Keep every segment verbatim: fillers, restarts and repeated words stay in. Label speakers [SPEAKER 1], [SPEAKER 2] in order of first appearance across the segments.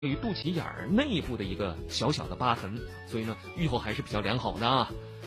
[SPEAKER 1] 于肚脐眼儿内部的一个小小的疤痕，所以呢，预后还是比较良好的啊。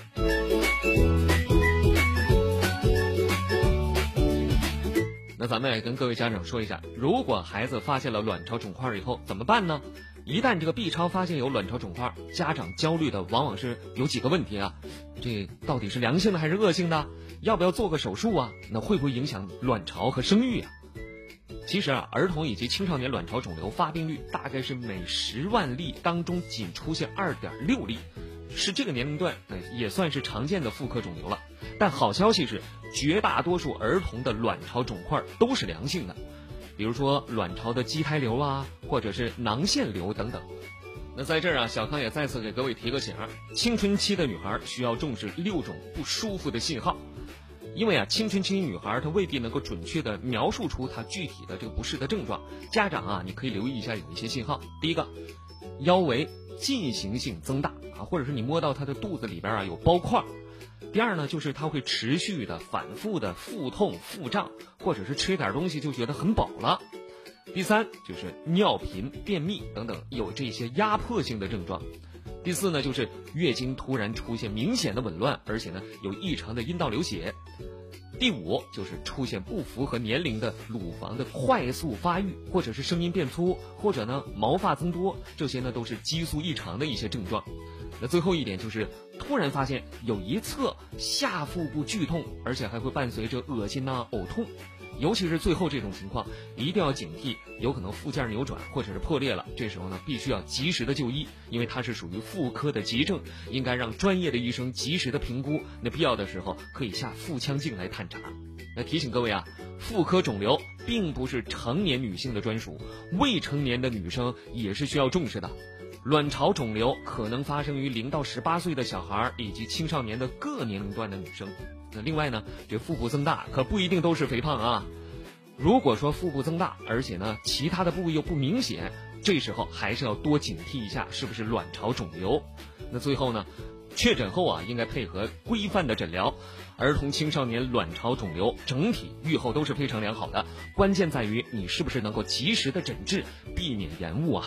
[SPEAKER 1] 那咱们也跟各位家长说一下，如果孩子发现了卵巢肿块以后怎么办呢？一旦这个 B 超发现有卵巢肿块，家长焦虑的往往是有几个问题啊，这到底是良性的还是恶性的？要不要做个手术啊？那会不会影响卵巢和生育啊？其实啊，儿童以及青少年卵巢肿瘤发病率大概是每十万例当中仅出现 二点六例，是这个年龄段也算是常见的妇科肿瘤了。但好消息是，绝大多数儿童的卵巢肿块都是良性的，比如说卵巢的畸胎瘤啊，或者是囊腺瘤等等。那在这儿啊，小康也再次给各位提个醒，青春期的女孩需要重视六种不舒服的信号。因为啊，青春期女孩她未必能够准确的描述出她具体的这个不适的症状，家长啊，你可以留意一下有一些信号。第一个，腰围进行性增大啊，或者是你摸到她的肚子里边啊有包块。第二呢，就是她会持续的反复的腹痛腹胀，或者是吃点东西就觉得很饱了。第三就是尿频便秘等等有这些压迫性的症状。第四呢，就是月经突然出现明显的紊乱，而且呢有异常的阴道流血。第五就是出现不符合年龄的乳房的快速发育，或者是声音变粗，或者呢毛发增多，这些呢都是激素异常的一些症状。那最后一点就是突然发现有一侧下腹部剧痛，而且还会伴随着恶心呐、呕吐。尤其是最后这种情况，一定要警惕，有可能附件扭转或者是破裂了。这时候呢，必须要及时的就医，因为它是属于妇科的急症，应该让专业的医生及时的评估。那必要的时候可以下腹腔镜来探查。那提醒各位啊，妇科肿瘤并不是成年女性的专属，未成年的女生也是需要重视的。卵巢肿瘤可能发生于零到十八岁的小孩以及青少年的各年龄段的女生。那另外呢，这腹部增大可不一定都是肥胖啊。如果说腹部增大，而且呢其他的部位又不明显，这时候还是要多警惕一下是不是卵巢肿瘤。那最后呢，确诊后啊应该配合规范的诊疗。儿童青少年卵巢肿瘤整体预后都是非常良好的，关键在于你是不是能够及时的诊治，避免延误啊。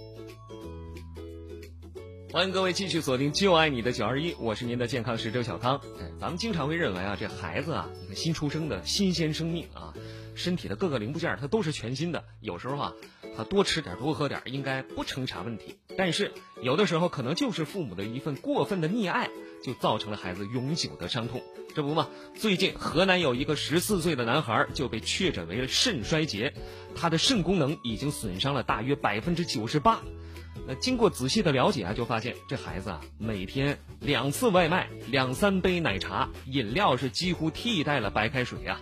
[SPEAKER 1] 欢迎各位继续锁定就爱你的九二一，我是您的健康使者小康。哎，咱们经常会认为啊，这孩子啊，一个新出生的新鲜生命啊，身体的各个零部件它都是全新的，有时候啊，他多吃点多喝点应该不成啥问题。但是有的时候可能就是父母的一份过分的溺爱，就造成了孩子永久的伤痛。这不嘛，最近河南有一个十四岁的男孩就被确诊为了肾衰竭，他的肾功能已经损伤了大约百分之九十八。那经过仔细的了解啊，就发现这孩子啊，每天两次外卖，两三杯奶茶，饮料是几乎替代了白开水啊。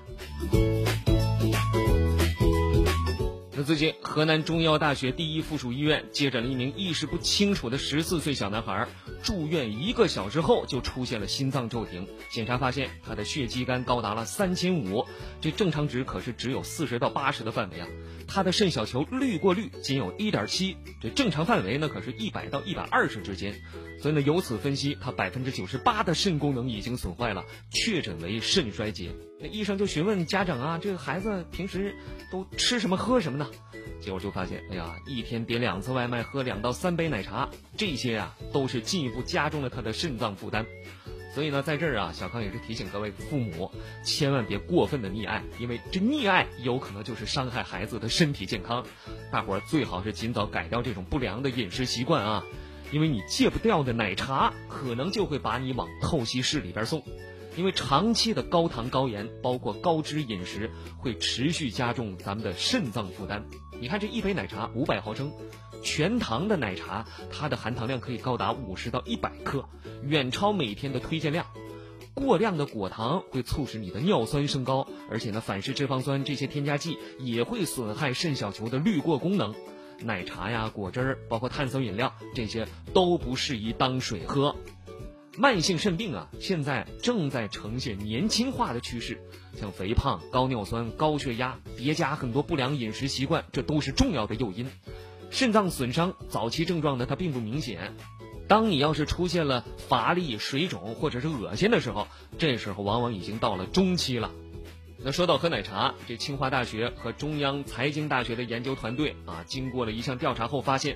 [SPEAKER 1] 那最近河南中医药大学第一附属医院接诊了一名意识不清楚的十四岁小男孩，住院一个小时后就出现了心脏骤停，检查发现他的血肌酐高达了三千五，这正常值可是只有四十到八十的范围啊。他的肾小球滤过率仅有 一点七， 这正常范围呢可是一百到一百二十之间，所以呢由此分析，他百分之九十八的肾功能已经损坏了，确诊为肾衰竭。那医生就询问家长啊，这个孩子平时都吃什么喝什么呢？结果就发现，哎呀，一天点两次外卖，喝两到三杯奶茶，这些啊都是进一步加重了他的肾脏负担。所以呢，在这儿啊，小康也是提醒各位父母，千万别过分的溺爱，因为这溺爱有可能就是伤害孩子的身体健康。大伙儿最好是尽早改掉这种不良的饮食习惯啊，因为你戒不掉的奶茶，可能就会把你往透析室里边送。因为长期的高糖高盐包括高脂饮食会持续加重咱们的肾脏负担。你看这一杯奶茶五百毫升，全糖的奶茶它的含糖量可以高达五十到一百克，远超每天的推荐量。过量的果糖会促使你的尿酸升高，而且呢反式脂肪酸这些添加剂也会损害肾小球的滤过功能。奶茶呀果汁儿包括碳酸饮料这些都不适宜当水喝。慢性肾病啊，现在正在呈现年轻化的趋势，像肥胖、高尿酸、高血压，叠加很多不良饮食习惯，这都是重要的诱因。肾脏损伤早期症状呢，它并不明显。当你要是出现了乏力、水肿或者是恶心的时候，这时候往往已经到了中期了。 那说到喝奶茶，这清华大学和中央财经大学的研究团队啊，经过了一项调查后发现，